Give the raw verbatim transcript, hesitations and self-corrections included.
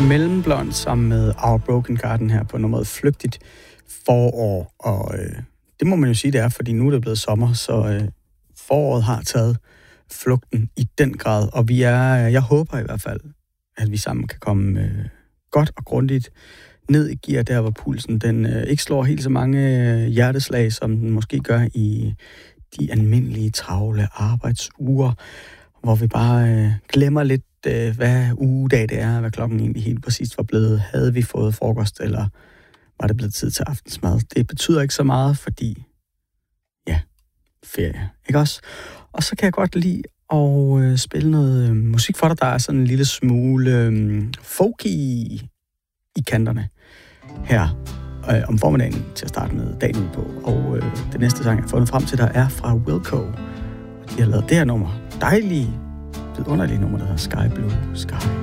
Mellemblond sammen med Our Broken Garden her på nummeret Flygtigt forår. Og øh, det må man jo sige, det er, fordi nu er det blevet sommer, så øh, foråret har taget flugten i den grad. Og vi er, jeg håber i hvert fald, at vi sammen kan komme øh, godt og grundigt ned i gear der, hvor pulsen den øh, ikke slår helt så mange øh, hjerteslag, som den måske gør i de almindelige travle arbejdsuger, hvor vi bare øh, glemmer lidt, øh, hvad ugedag det er, hvad klokken egentlig helt præcis var blevet. Havde vi fået frokost, eller var det blevet tid til aftensmad? Det betyder ikke så meget, fordi, ja, ferie, ikke også? Og så kan jeg godt lide at øh, spille noget øh, musik for dig, der er sådan en lille smule øh, folky i, i kanterne her øh, om formiddagen til at starte med dagen ud på. Og øh, det næste sang, jeg har fundet frem til dig, er fra Wilco. De har lavet det her nummer. Dejlige, vidunderlige nummer, der hedder Sky Blue Sky.